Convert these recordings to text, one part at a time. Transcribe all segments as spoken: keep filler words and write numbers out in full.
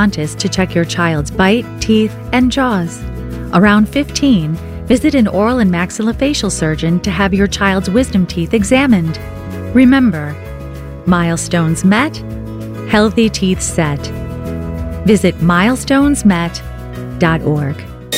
orthodontist to check your child's bite, teeth, and jaws. Around fifteen, visit an oral and maxillofacial surgeon to have your child's wisdom teeth examined. Remember, milestones met, healthy teeth set. Visit milestones met dot org.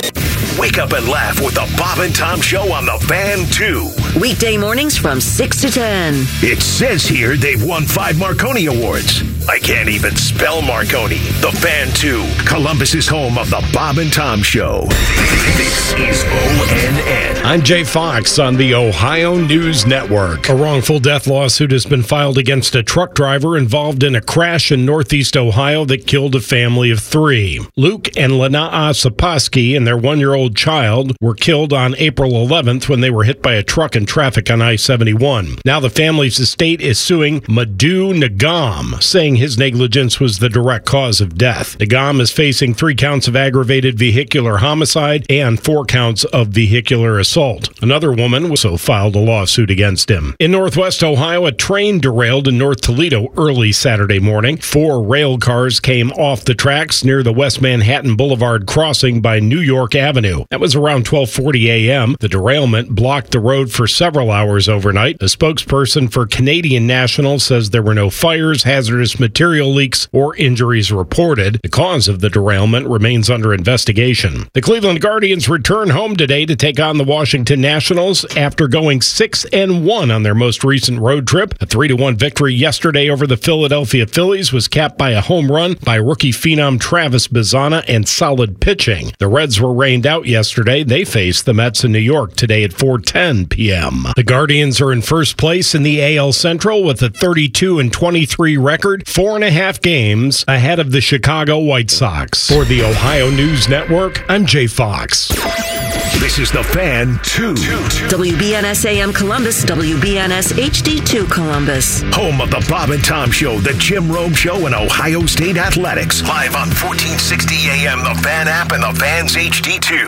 Wake up and laugh with the Bob and Tom Show on the Fan two. Weekday mornings from six to ten. It says here they've won five Marconi Awards. I can't even spell Marconi. The Fan two, Columbus's home of the Bob and Tom Show. This is O N N. I'm Jay Fox on the Ohio News Network. A wrongful death lawsuit has been filed against a truck driver involved in a crash in Northeast Ohio that killed a family of three. Luke and Lanaa Saposky and their one-year-old child were killed on April eleventh when they were hit by a truck in traffic on I seventy-one. Now the family's estate is suing Madhu Nigam, saying his negligence was the direct cause of death. Nigam is facing three counts of aggravated vehicular homicide and four counts of vehicular assault. Another woman also filed a lawsuit against him. In Northwest Ohio, a train derailed in North Toledo early Saturday morning. Four rail cars came off the tracks near the West Manhattan Boulevard crossing by New York Avenue. That was around twelve forty a.m. The derailment blocked the road for several hours overnight. A spokesperson for Canadian National says there were no fires, hazardous material leaks, or injuries reported. The cause of the derailment remains under investigation. The Cleveland Guardians return home today to take on the Washington Nationals after going six and one on their most recent road trip. A three to one victory yesterday over the Philadelphia Phillies was capped by a home run by rookie phenom Travis Bazzana and solid pitching. The Reds were rained out yesterday. They face the Mets in New York today at four ten p.m. The Guardians are in first place in the A L Central with a thirty-two and twenty-three record, four and a half games ahead of the Chicago White Sox. For the Ohio News Network, I'm Jay Fox. This is the Fan two. W B N S A M Columbus, W B N S H D two Columbus. Home of the Bob and Tom Show, the Jim Rome Show, and Ohio State Athletics. Live on fourteen sixty A M, the Fan app, and the Fans H D two.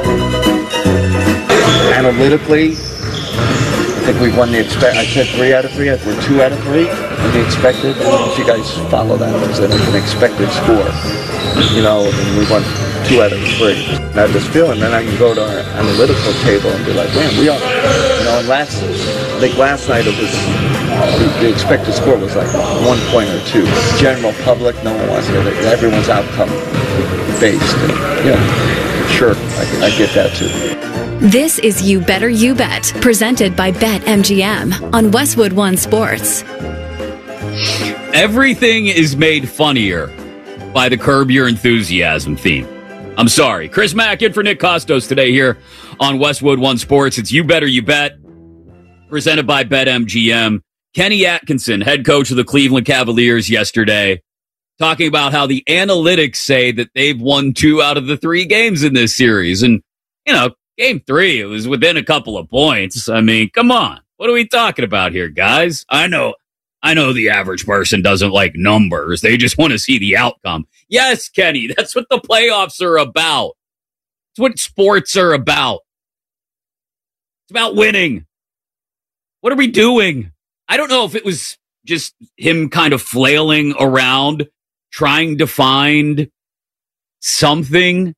Analytically, I think we've won the expect. I said three out of three. We're two out of three. And the expected. I don't know if you guys follow that. It's like an expected score. You know, and we won two out of three. And I have this feeling, then I can go to our analytical table and be like, man, we are. You know, and last, I think last night it was, the expected score was like one point or two. General public, no one wants to get it. Everyone's outcome based. And, you know, sure, I, I get that too. This is You Better You Bet, presented by BetMGM on Westwood One Sports. Everything is made funnier by the Curb Your Enthusiasm theme. I'm sorry. Chris Mack in for Nick Costos today here on Westwood One Sports. It's You Better You Bet, presented by BetMGM. Kenny Atkinson, head coach of the Cleveland Cavaliers yesterday, talking about how the analytics say that they've won two out of the three games in this series. And, you know, game three, it was within a couple of points. I mean, come on. What are we talking about here, guys? I know, I know the average person doesn't like numbers. They just want to see the outcome. Yes, Kenny, that's what the playoffs are about. It's what sports are about. It's about winning. What are we doing? I don't know if it was just him kind of flailing around, trying to find something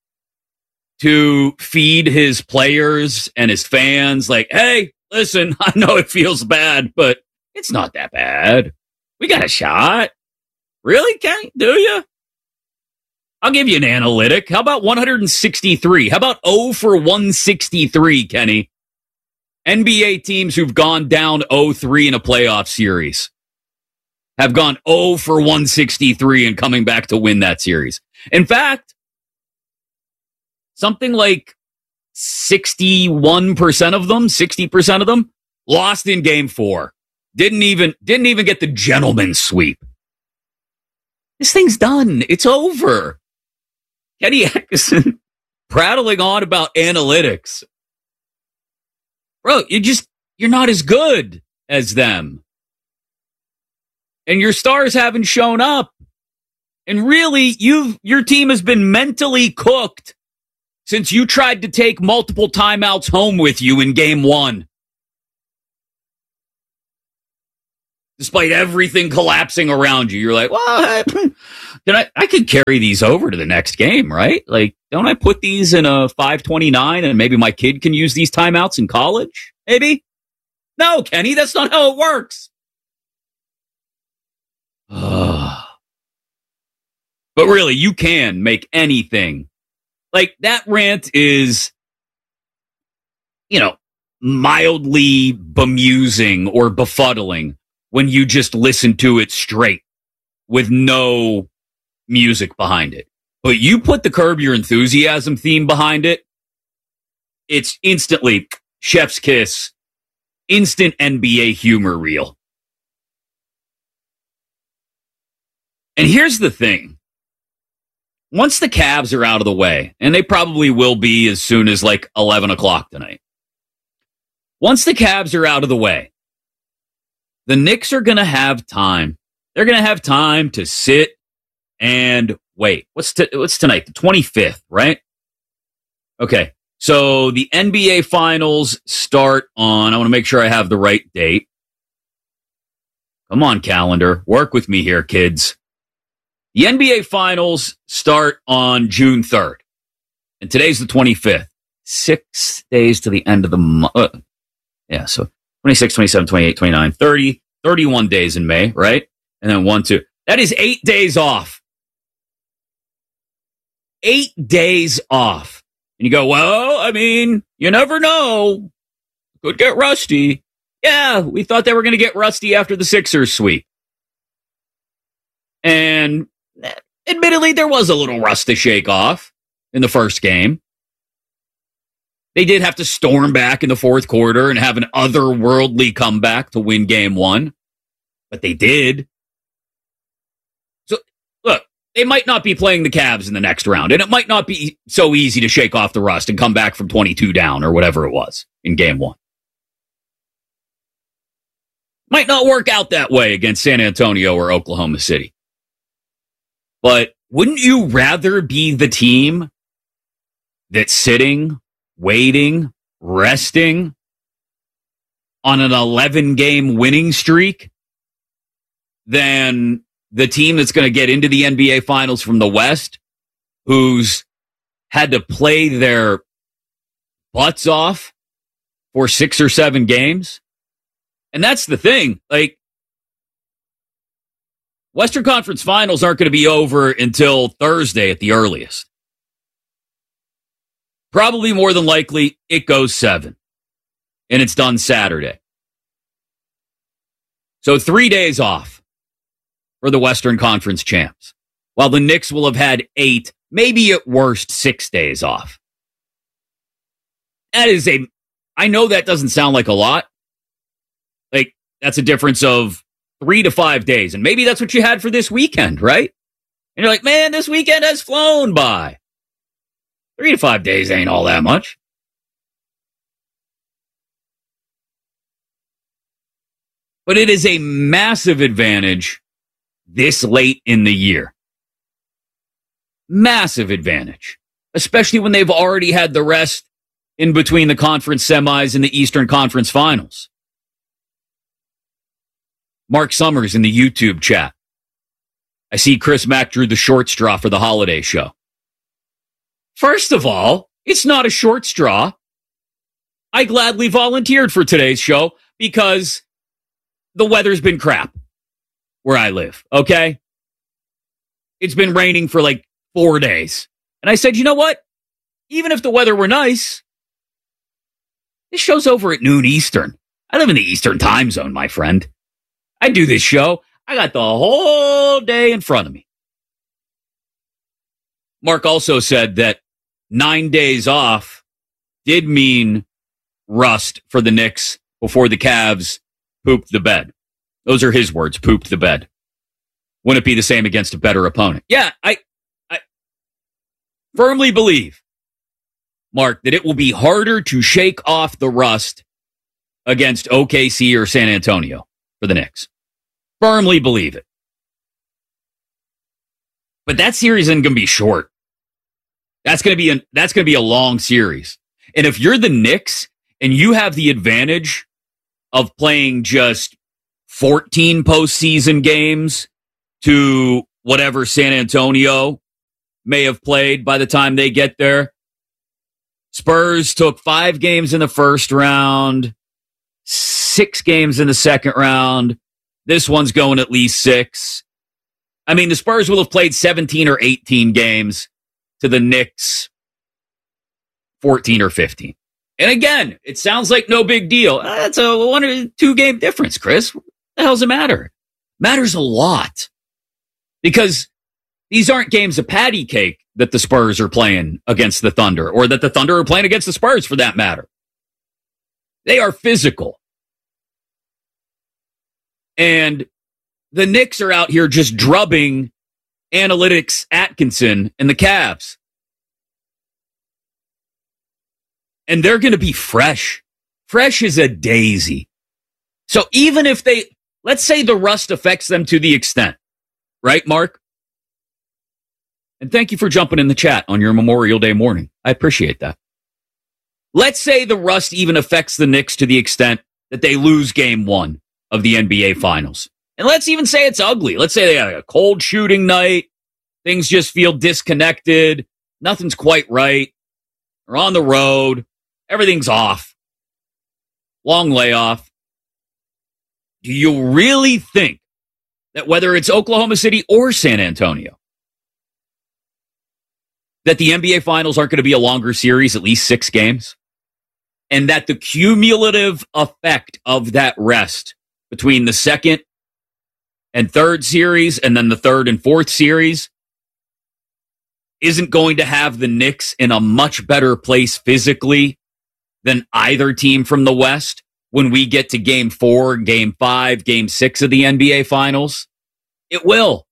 to feed his players and his fans. Like, hey, listen, I know it feels bad, but it's not that bad. We got a shot. Really, Kenny? Do you? I'll give you an analytic. How about one hundred sixty-three? How about zero for one sixty-three, Kenny? N B A teams who've gone down oh three in a playoff series have gone zero for one sixty-three and coming back to win that series. In fact, something like sixty-one percent of them, sixty percent of them lost in game four. Didn't even, didn't even get the gentleman's sweep. This thing's done. It's over. Kenny Atkinson prattling on about analytics. Bro, you just, you're not as good as them. And your stars haven't shown up. And really, you've, your team has been mentally cooked since you tried to take multiple timeouts home with you in game one. despite everything collapsing around you. You're like, well, I, can I, I could carry these over to the next game, right? Like, don't I put these in a five twenty-nine and maybe my kid can use these timeouts in college? Maybe? No, Kenny, that's not how it works. But really, you can make anything. Like, that rant is, you know, mildly bemusing or befuddling when you just listen to it straight with no music behind it. But you put the Curb Your Enthusiasm theme behind it, it's instantly chef's kiss, instant N B A humor reel. And here's the thing. Once the Cavs are out of the way, and they probably will be as soon as like eleven o'clock tonight. Once the Cavs are out of the way, the Knicks are going to have time. They're going to have time to sit and wait. What's t- what's tonight? The twenty-fifth, right? Okay. So the N B A Finals start on, I want to make sure I have the right date. Come on, calendar. Work with me here, kids. The N B A Finals start on June third. And today's the twenty-fifth. Six days to the end of the month. Uh, yeah, so twenty-six, twenty-seven, twenty-eight, twenty-nine, thirty, thirty-one days in May, right? And then one, two. That is eight days off. Eight days off. And you go, well, I mean, you never know. Could get rusty. Yeah, we thought they were going to get rusty after the Sixers sweep. And admittedly, there was a little rust to shake off in the first game. They did have to storm back in the fourth quarter and have an otherworldly comeback to win game one. But they did. So, look, they might not be playing the Cavs in the next round, and it might not be so easy to shake off the rust and come back from twenty-two down or whatever it was in game one. Might not work out that way against San Antonio or Oklahoma City. But wouldn't you rather be the team that's sitting, waiting, resting on an eleven-game winning streak than the team that's going to get into the N B A Finals from the West, who's had to play their butts off for six or seven games? And that's the thing. Like, Western Conference Finals aren't going to be over until Thursday at the earliest. Probably more than likely, it goes seven. And it's done Saturday. So three days off for the Western Conference champs. While the Knicks will have had eight, maybe at worst six days off. That is a, I know that doesn't sound like a lot. Like, that's a difference of three to five days. And maybe that's what you had for this weekend, right? And you're like, man, this weekend has flown by. Three to five days ain't all that much. But it is a massive advantage this late in the year. Massive advantage. Especially when they've already had the rest in between the conference semis and the Eastern Conference Finals. Mark Summers in the YouTube chat. I see Chris Mack drew the short straw for the holiday show. First of all, it's not a short straw. I gladly volunteered for today's show because the weather's been crap where I live, okay? It's been raining for like four days. And I said, you know what? Even if the weather were nice, this show's over at noon Eastern. I live in the Eastern time zone, my friend. I do this show. I got the whole day in front of me. Mark also said that nine days off did mean rust for the Knicks before the Cavs pooped the bed. Those are his words, pooped the bed. Wouldn't it be the same against a better opponent? Yeah, I, I firmly believe, Mark, that it will be harder to shake off the rust against O K C or San Antonio for the Knicks. Firmly believe it. But that series isn't going to be short. That's going to be a, that's going to be a long series. And if you're the Knicks and you have the advantage of playing just fourteen postseason games to whatever San Antonio may have played by the time they get there. Spurs took five games in the first round, six games in the second round. This one's going at least six. I mean, the Spurs will have played seventeen or eighteen games to the Knicks fourteen or fifteen. And again, it sounds like no big deal. That's a one or two game difference, Chris. What the hell does it matter? Matters a lot. Because these aren't games of patty cake that the Spurs are playing against the Thunder, or that the Thunder are playing against the Spurs for that matter. They are physical. And the Knicks are out here just drubbing Analytics Atkinson and the Cavs. And they're going to be fresh. Fresh as a daisy. So even if they, let's say the rust affects them to the extent, right, Mark? And thank you for jumping in the chat on your Memorial Day morning. I appreciate that. Let's say the rust even affects the Knicks to the extent that they lose game one of the N B A Finals. And let's even say it's ugly. Let's say they have a cold shooting night. Things just feel disconnected. Nothing's quite right. They're on the road. Everything's off. Long layoff. Do you really think that whether it's Oklahoma City or San Antonio, that the N B A Finals aren't going to be a longer series, at least six games? And that the cumulative effect of that rest between the second and third series and then the third and fourth series isn't going to have the Knicks in a much better place physically than either team from the West when we get to game four, game five, game six of the N B A Finals? It will.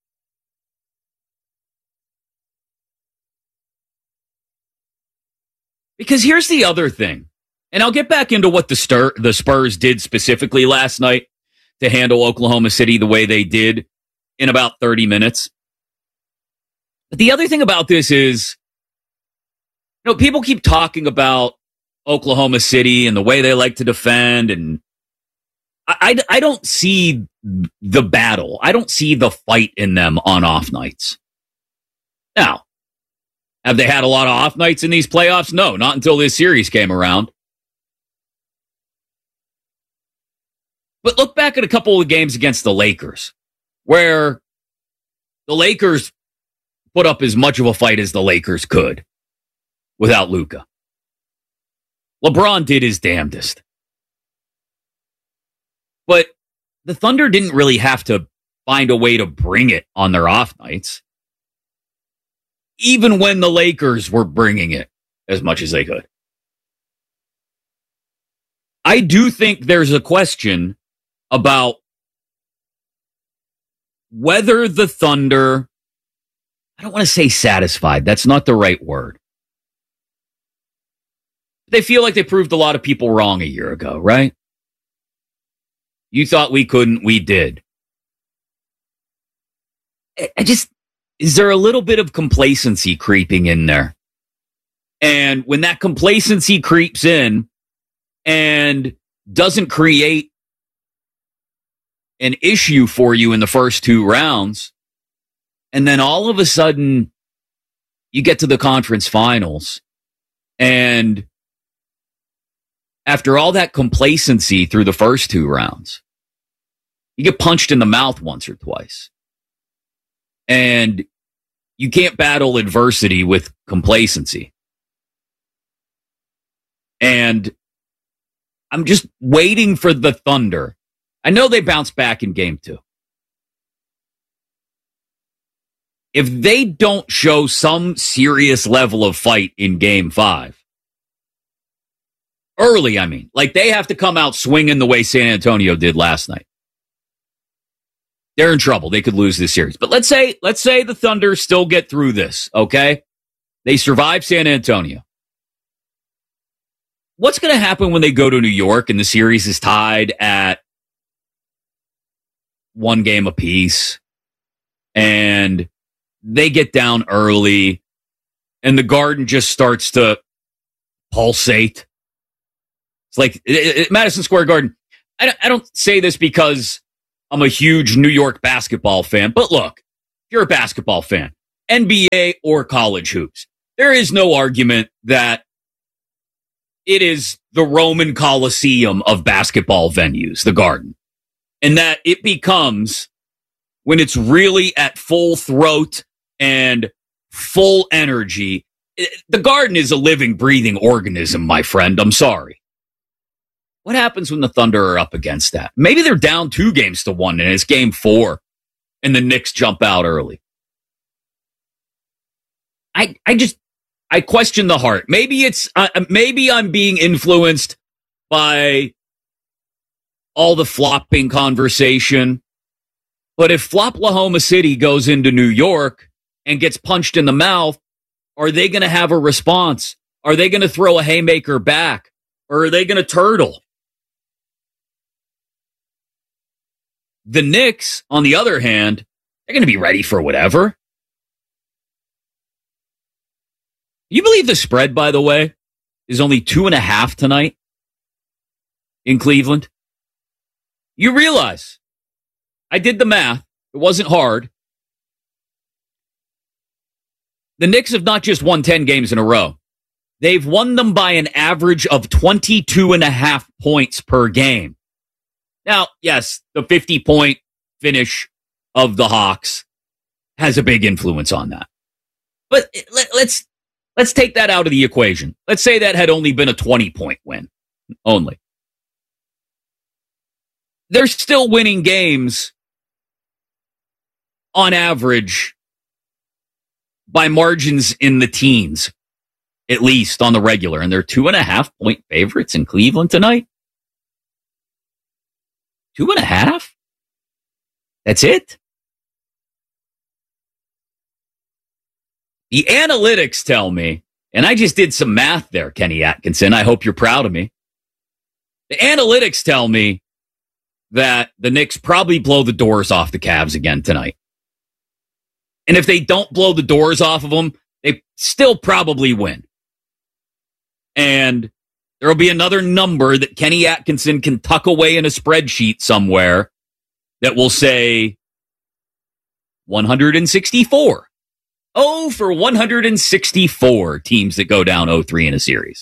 Because here's the other thing, and I'll get back into what the, Stir- the Spurs did specifically last night to handle Oklahoma City the way they did in about thirty minutes. But the other thing about this is, you know, people keep talking about Oklahoma City and the way they like to defend, and I, I, I don't see the battle. I don't see the fight in them on off nights. Now, have they had a lot of off nights in these playoffs? No, not until this series came around. But look back at a couple of games against the Lakers, where the Lakers put up as much of a fight as the Lakers could without Luka. LeBron did his damnedest. But the Thunder didn't really have to find a way to bring it on their off nights, even when the Lakers were bringing it as much as they could. I do think there's a question about whether the Thunder, I don't want to say satisfied, that's not the right word. They feel like they proved a lot of people wrong a year ago, right? You thought we couldn't, we did. I just, is there a little bit of complacency creeping in there? And when that complacency creeps in and doesn't create an issue for you in the first two rounds, and then all of a sudden you get to the conference finals, and after all that complacency through the first two rounds, you get punched in the mouth once or twice. And you can't battle adversity with complacency. And I'm just waiting for the Thunder. I know they bounced back in game two. If they don't show some serious level of fight in game five, early, I mean, like they have to come out swinging the way San Antonio did last night, they're in trouble. They could lose this series. But let's say, let's say the Thunder still get through this, okay? They survive San Antonio. What's going to happen when they go to New York and the series is tied at one game apiece and they get down early and the Garden just starts to pulsate? It's like it, it, Madison Square Garden. I don't, I don't say this because I'm a huge New York basketball fan, but look, if you're a basketball fan, N B A or college hoops, there is no argument that it is the Roman Colosseum of basketball venues, the Garden, and that it becomes, when it's really at full throat and full energy, the Garden is a living, breathing organism, my friend. I'm sorry. What happens when the Thunder are up against that? Maybe they're down two games to one and it's game four and the Knicks jump out early. I I just, I question the heart. Maybe it's, uh, maybe I'm being influenced by all the flopping conversation. But if Floplahoma City goes into New York and gets punched in the mouth, are they going to have a response? Are they going to throw a haymaker back? Or are they going to turtle? The Knicks, on the other hand, they're going to be ready for whatever. You believe the spread, by the way, is only two and a half tonight in Cleveland? You realize, I did the math. It wasn't hard. The Knicks have not just won ten games in a row. They've won them by an average of twenty-two and a half points per game. Now, yes, the fifty-point finish of the Hawks has a big influence on that. But let's let's take that out of the equation. Let's say that had only been a twenty-point win. Only. They're still winning games on average by margins in the teens, at least on the regular. And they're two and a half point favorites in Cleveland tonight. Two and a half? That's it? The analytics tell me, and I just did some math there, Kenny Atkinson. I hope you're proud of me. The analytics tell me that the Knicks probably blow the doors off the Cavs again tonight. And if they don't blow the doors off of them, they still probably win. And there will be another number that Kenny Atkinson can tuck away in a spreadsheet somewhere that will say one hundred sixty-four. Oh, for one hundred sixty-four teams that go down oh three in a series.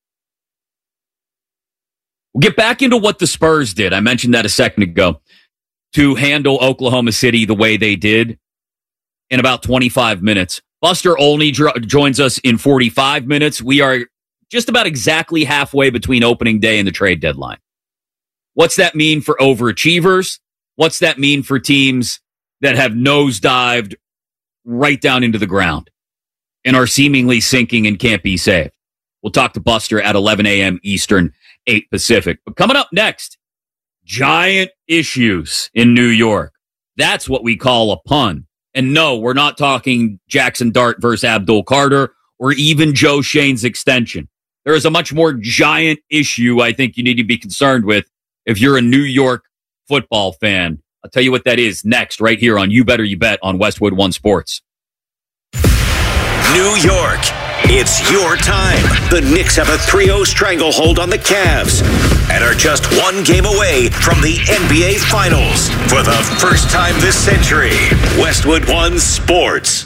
We'll get back into what the Spurs did. I mentioned that a second ago, to handle Oklahoma City the way they did in about twenty-five minutes. Buster Olney dro- joins us in forty-five minutes. We are just about exactly halfway between opening day and the trade deadline. What's that mean for overachievers? What's that mean for teams that have nosedived right down into the ground and are seemingly sinking and can't be saved? We'll talk to Buster at eleven a.m. Eastern, eight Pacific. But coming up next, giant issues in New York. That's what we call a pun. And no, we're not talking Jackson Dart versus Abdul Carter or even Joe Shane's extension. There is a much more giant issue I think you need to be concerned with if you're a New York football fan. I'll tell you what that is next, right here on You Better You Bet on Westwood One Sports. New York, it's your time. The Knicks have a three oh stranglehold on the Cavs and are just one game away from the N B A Finals. For the first time this century, Westwood One Sports.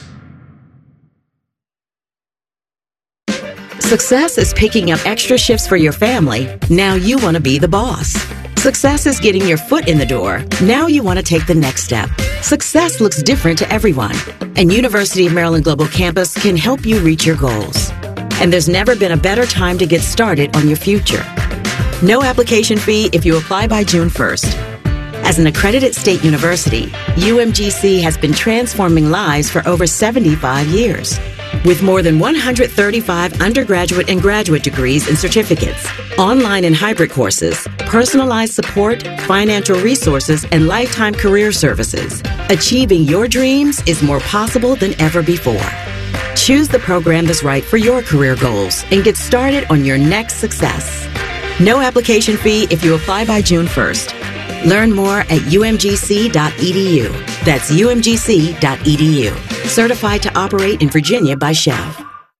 Success is picking up extra shifts for your family. Now you want to be the boss. Success is getting your foot in the door. Now you want to take the next step. Success looks different to everyone, and University of Maryland Global Campus can help you reach your goals. And there's never been a better time to get started on your future. No application fee if you apply by June first. As an accredited state university, U M G C has been transforming lives for over seventy-five years. With more than one hundred thirty-five undergraduate and graduate degrees and certificates, online and hybrid courses, personalized support, financial resources, and lifetime career services, achieving your dreams is more possible than ever before. Choose the program that's right for your career goals and get started on your next success. No application fee if you apply by June first. Learn more at U M G C dot E D U. That's U M G C dot E D U. Certified to operate in Virginia by Chev.